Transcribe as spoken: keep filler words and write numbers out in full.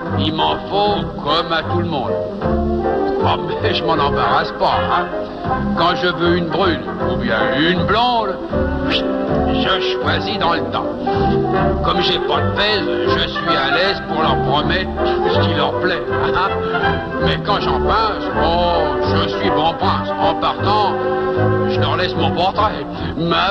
il m'en faut comme à tout le monde. Oh, mais je m'en embarrasse pas, hein. Quand je veux une brune ou bien une blonde, je choisis dans le temps. Comme j'ai pas de pèse, je suis à l'aise pour leur promettre ce qui leur plaît, hein. Mais quand j'en passe, oh, je suis bon prince. En partant, je leur laisse mon portrait. Ma